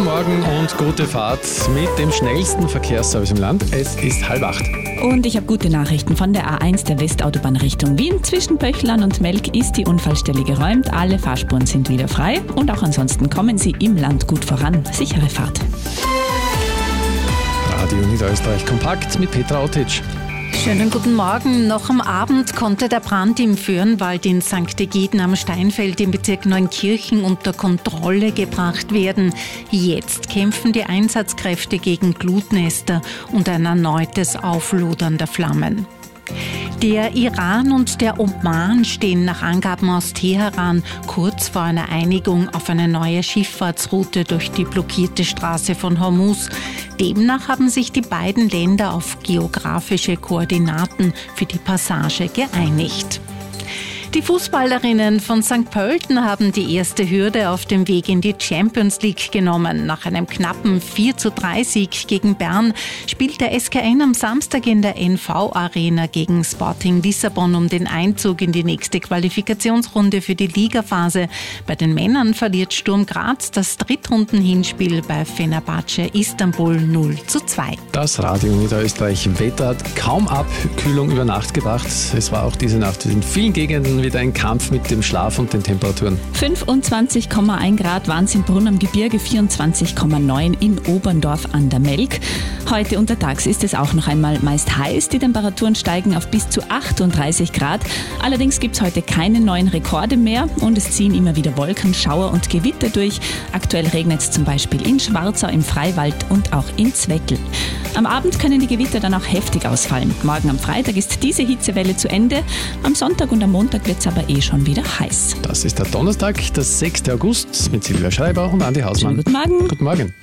Guten Morgen und gute Fahrt mit dem schnellsten Verkehrsservice im Land. Es ist 7:30. Und ich habe gute Nachrichten von der A1 der Westautobahn Richtung Wien. Zwischen Pöchlern und Melk ist die Unfallstelle geräumt. Alle Fahrspuren sind wieder frei. Und auch ansonsten kommen Sie im Land gut voran. Sichere Fahrt. Radio Niederösterreich kompakt mit Petra Ottitsch. Schönen guten Morgen. Noch am Abend konnte der Brand im Föhrenwald in St. Egiden am Steinfeld im Bezirk Neunkirchen unter Kontrolle gebracht werden. Jetzt kämpfen die Einsatzkräfte gegen Glutnester und ein erneutes Auflodern der Flammen. Der Iran und der Oman stehen nach Angaben aus Teheran kurz vor einer Einigung auf eine neue Schifffahrtsroute durch die blockierte Straße von Hormuz. Demnach haben sich die beiden Länder auf geografische Koordinaten für die Passage geeinigt. Die Fußballerinnen von St. Pölten haben die erste Hürde auf dem Weg in die Champions League genommen. Nach einem knappen 4:3-Sieg gegen Bern spielt der SKN am Samstag in der NV-Arena gegen Sporting Lissabon um den Einzug in die nächste Qualifikationsrunde für die Ligaphase. Bei den Männern verliert Sturm Graz das Drittrundenhinspiel bei Fenerbahce Istanbul 0:2. Das Radio Niederösterreich Wetter hat kaum Abkühlung über Nacht gebracht. Es war auch diese Nacht in vielen Gegenden wieder ein Kampf mit dem Schlaf und den Temperaturen. 25,1 Grad waren es in Brunn am Gebirge, 24,9 in Oberndorf an der Melk. Heute untertags ist es auch noch einmal meist heiß. Die Temperaturen steigen auf bis zu 38 Grad. Allerdings gibt es heute keine neuen Rekorde mehr und es ziehen immer wieder Wolken, Schauer und Gewitter durch. Aktuell regnet es zum Beispiel in Schwarzau, im Freiwald und auch in Zwettl. Am Abend können die Gewitter dann auch heftig ausfallen. Morgen am Freitag ist diese Hitzewelle zu Ende. Am Sonntag und am Montag wird es aber schon wieder heiß. Das ist der Donnerstag, der 6. August mit Silvia Schreiber und Andi Hausmann. Schönen guten Morgen. Guten Morgen.